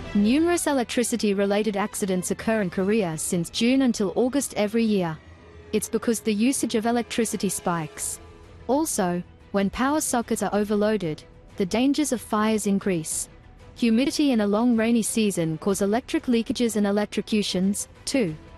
Numerous electricity-related accidents occur in Korea since June until August every year. It's because the usage of electricity spikes. Also, when power sockets are overloaded, the dangers of fires increase. Humidity in a long rainy season cause electric leakages and electrocutions, too.